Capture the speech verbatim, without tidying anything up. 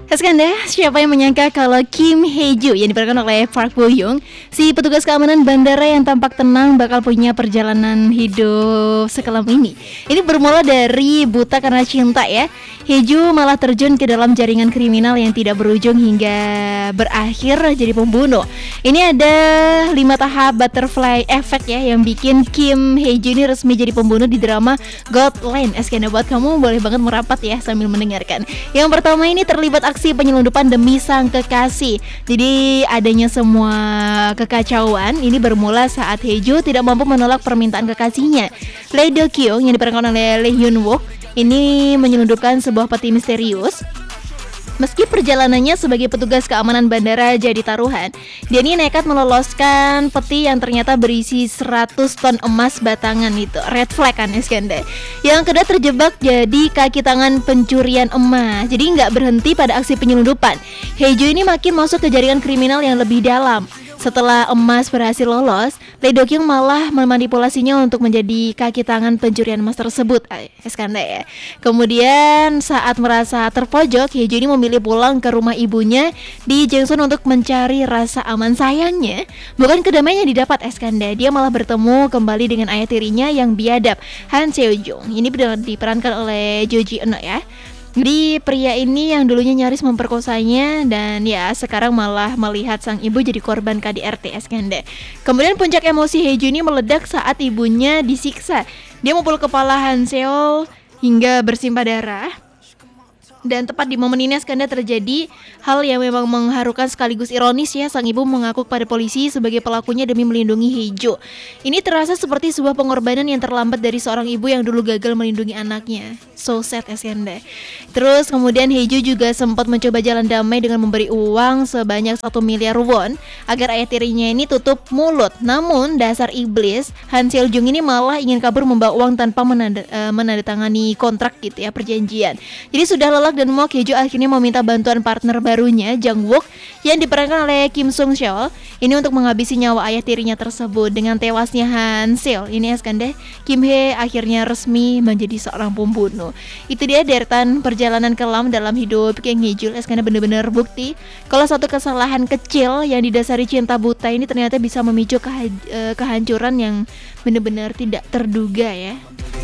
Eskanda, siapa yang menyangka kalau Kim Hae-ju yang diperankan oleh Park Bo Young, si petugas keamanan bandara yang tampak tenang bakal punya perjalanan hidup sekelam ini. Ini bermula dari buta karena cinta ya. Hae-ju malah terjun ke dalam jaringan kriminal yang tidak berujung hingga berakhir jadi pembunuh. Ini ada lima tahap butterfly effect ya yang bikin Kim Hae-ju ini resmi jadi pembunuh di drama Godland. Eskanda, buat kamu boleh banget merapat ya sambil mendengarkan. Yang pertama ini terlibat aksi penyelundupan demi sang kekasih. Jadi adanya semua kekacauan ini bermula saat Hae-ju tidak mampu menolak permintaan kekasihnya. Lee Do Kyung yang diperankan oleh Lee Hyun Wook ini menyelundupkan sebuah peti misterius. Meski perjalanannya sebagai petugas keamanan bandara jadi taruhan, dia ini nekat meloloskan peti yang ternyata berisi seratus ton emas batangan itu. Red flag kan Iskandar. Yang kedua terjebak jadi kaki tangan pencurian emas. Jadi nggak berhenti pada aksi penyelundupan. Hae-ju ini makin masuk ke jaringan kriminal yang lebih dalam. Setelah emas berhasil lolos, Lee Do Kyung malah memanipulasinya untuk menjadi kaki tangan pencurian emas tersebut. Iskandar ya. Kemudian saat merasa terpojok, Hae-ju ini memilih pulang ke rumah ibunya di Jeongsun untuk mencari rasa aman. Sayangnya, bukan kedamaian yang didapat Iskandar. Dia malah bertemu kembali dengan ayah tirinya yang biadab, Han Seo-jung. Ini diperankan oleh Jo Ji-eun ya. Jadi pria ini yang dulunya nyaris memperkosanya dan ya sekarang malah melihat sang ibu jadi korban K D R T Iskandar. Kemudian puncak emosi Hae-ju ini meledak saat ibunya disiksa. Dia memukul kepala Han Seo hingga bersimbah darah. Dan tepat di momen ini Iskandar terjadi hal yang memang mengharukan sekaligus ironis ya. Sang ibu mengaku kepada polisi sebagai pelakunya demi melindungi Hae-ju. Ini terasa seperti sebuah pengorbanan yang terlambat dari seorang ibu yang dulu gagal melindungi anaknya. So sad Iskandar. Terus kemudian Hae-ju juga sempat mencoba jalan damai dengan memberi uang sebanyak satu miliar won agar ayah tirinya ini tutup mulut. Namun dasar iblis, Han Seo-jung ini malah ingin kabur membawa uang tanpa menanda, uh, menandatangani kontrak gitu ya, perjanjian. Jadi sudah lelah dan muak, Hae-ju akhirnya meminta bantuan partner barunya, Jang Wook yang diperankan oleh Kim Sung Seol ini untuk menghabisi nyawa ayah tirinya tersebut. Dengan tewasnya Han Seo ini Iskandar, Kim Hae akhirnya resmi menjadi seorang pembunuh. Itu dia deretan perjalanan kelam dalam hidup Kim Hae-ju. Iskandar benar-benar bukti kalau satu kesalahan kecil yang didasari cinta buta ini ternyata bisa memicu keha- kehancuran yang benar-benar tidak terduga ya.